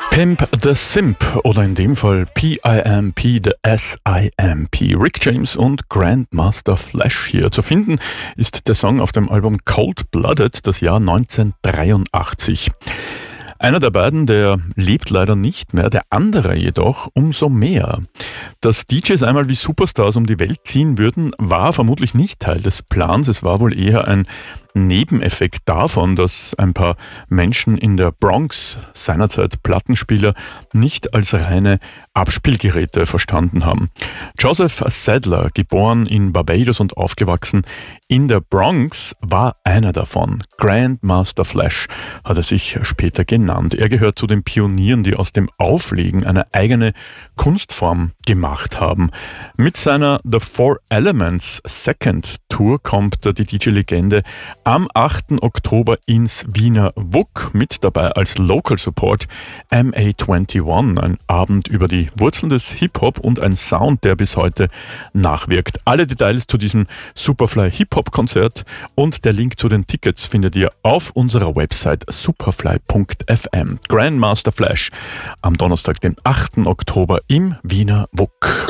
Pimp the Simp oder in dem Fall P.I.M.P. the S.I.M.P. Rick James und Grandmaster Flash hier. Zu finden ist der Song auf dem Album Cold Blooded, das Jahr 1983. Einer der beiden, der lebt leider nicht mehr, der andere jedoch umso mehr. Dass DJs einmal wie Superstars um die Welt ziehen würden, war vermutlich nicht Teil des Plans. Es war wohl eher ein Nebeneffekt davon, dass ein paar Menschen in der Bronx, seinerzeit Plattenspieler, nicht als reine Abspielgeräte verstanden haben. Joseph Sadler, geboren in Barbados und aufgewachsen in der Bronx, war einer davon. Grandmaster Flash hat er sich später genannt. Er gehört zu den Pionieren, die aus dem Auflegen eine eigene Kunstform gemacht haben. Mit seiner The Four Elements Second Tour kommt die DJ-Legende am 8. Oktober ins Wiener WUK, mit dabei als Local Support MA21, ein Abend über die Wurzeln des Hip-Hop und ein Sound, der bis heute nachwirkt. Alle Details zu diesem Superfly Hip-Hop-Konzert und der Link zu den Tickets findet ihr auf unserer Website superfly.fm. Grandmaster Flash am Donnerstag, den 8. Oktober im Wiener WUK.